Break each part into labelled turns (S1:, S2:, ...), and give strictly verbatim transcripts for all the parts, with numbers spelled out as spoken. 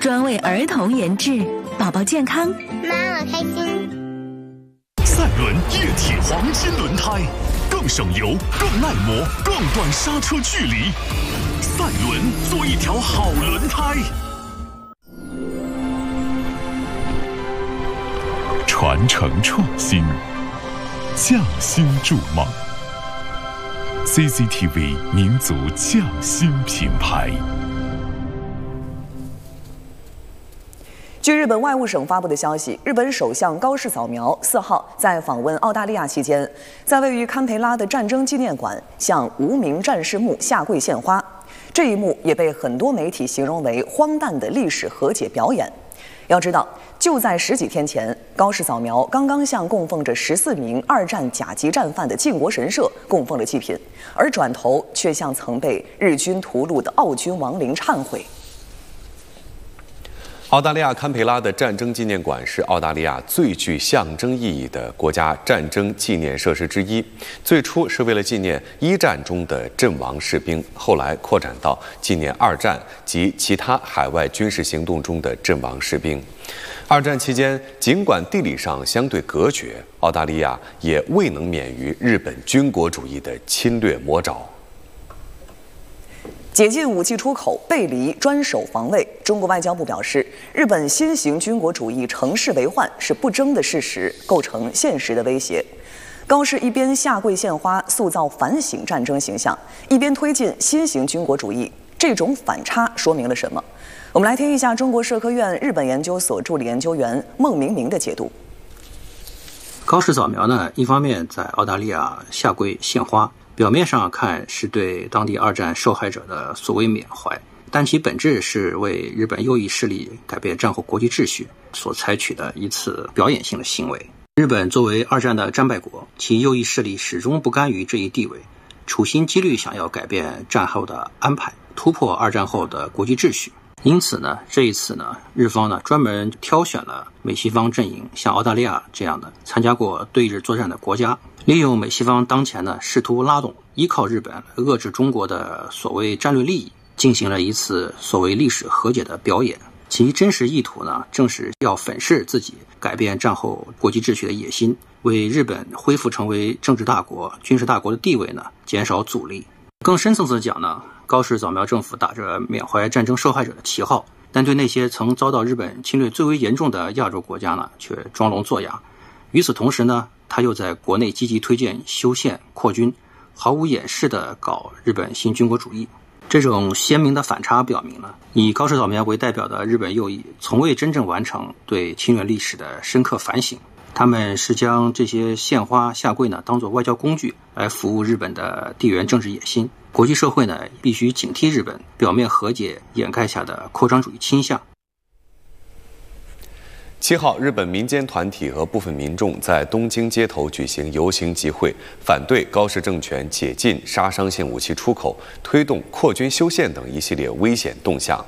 S1: 专为儿童研制，宝宝健康，
S2: 妈妈开心。
S3: 赛伦液体黄金轮胎，更省油、更耐磨、更短刹车距离。赛伦做一条好轮胎。传承创新，匠心筑梦。C C T V 民族匠心品牌。
S4: 据日本外务省发布的消息，日本首相高市早苗四号在访问澳大利亚期间，在位于堪培拉的战争纪念馆向无名战士墓下跪献花。这一幕也被很多媒体形容为荒诞的历史和解表演。要知道，就在十几天前，高市早苗刚刚向供奉着十四名二战甲级战犯的靖国神社供奉了祭品，而转头却向曾被日军屠戮的澳军亡灵忏悔。
S5: 澳大利亚堪培拉的战争纪念馆是澳大利亚最具象征意义的国家战争纪念设施之一。最初是为了纪念一战中的阵亡士兵，后来扩展到纪念二战及其他海外军事行动中的阵亡士兵。二战期间，尽管地理上相对隔绝，澳大利亚也未能免于日本军国主义的侵略魔爪。
S4: 解禁武器出口，背离专守防卫。中国外交部表示，日本新型军国主义乘势为患是不争的事实，构成现实的威胁。高市一边下跪献花，塑造反省战争形象，一边推进新型军国主义，这种反差说明了什么？我们来听一下中国社科院日本研究所助理研究员孟明明的解读。
S6: 高市早苗呢，一方面在澳大利亚下跪献花，表面上看是对当地二战受害者的所谓缅怀，但其本质是为日本右翼势力改变战后国际秩序所采取的一次表演性的行为。日本作为二战的战败国，其右翼势力始终不甘于这一地位，处心积虑想要改变战后的安排，突破二战后的国际秩序。因此呢，这一次呢，日方呢专门挑选了美西方阵营像澳大利亚这样的参加过对日作战的国家，利用美西方当前呢试图拉动依靠日本遏制中国的所谓战略利益，进行了一次所谓历史和解的表演。其真实意图呢，正是要粉饰自己改变战后国际秩序的野心，为日本恢复成为政治大国、军事大国的地位呢减少阻力。更深层次的讲呢，高市早苗政府打着缅怀战争受害者的旗号，但对那些曾遭到日本侵略最为严重的亚洲国家呢，却装聋作哑。与此同时呢，他又在国内积极推荐修宪扩军，毫无掩饰地搞日本新军国主义。这种鲜明的反差表明了，以高市早苗为代表的日本右翼从未真正完成对侵略历史的深刻反省。他们是将这些献花下跪呢当作外交工具来服务日本的地缘政治野心。国际社会呢必须警惕日本表面和解掩盖下的扩张主义倾向。
S5: 七号，日本民间团体和部分民众在东京街头举行游行集会，反对高市政权解禁杀伤性武器出口、推动扩军修宪等一系列危险动向。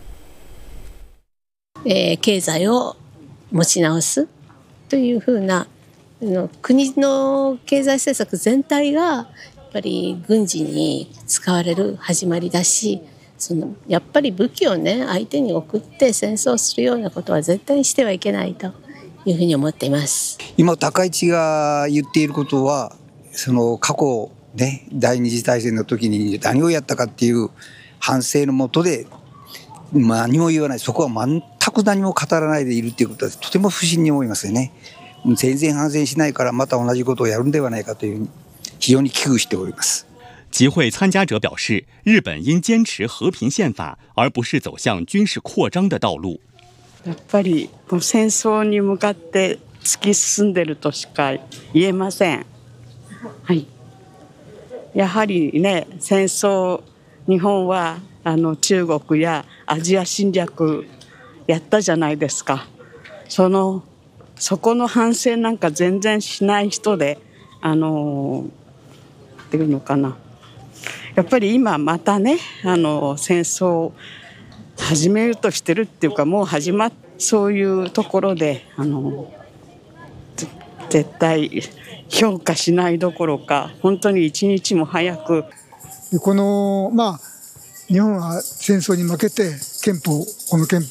S7: えー、経済を持ち直すというふうな国の経済政策全体がやっぱり軍事に使われる始まりだし、そのやっぱり武器をね相手に送って戦争するようなことは絶対にしてはいけないというふうに思っています。
S8: 今高市が言っていることは、その過去ね第二次大戦の時に何をやったかっていう反省のもとで何も言わない、そこは全く何も語らないでいるっていうことはとても不審に思いますよね。全然反省しないからまた同じことをやるんではないかというふうに非常に危惧しております。
S9: 集会参加者表示，日本应坚持和平宪法，而不是走向军事扩张的道路。
S10: やっぱり戦争に向かって突き進んでるとしか言えません。はい。やはりね、戦争日本はあの中国やアジア侵略やったじゃないですか。そのそこの反省なんか全然しない人で、あのっていうのかな。やっぱり今またね、あの戦争を始めようとしてるっていうか、もう始まっそういうところで、あの絶対評価しないどころか、本当に一日も早く
S11: このまあ日本は戦争に負けて憲法この憲法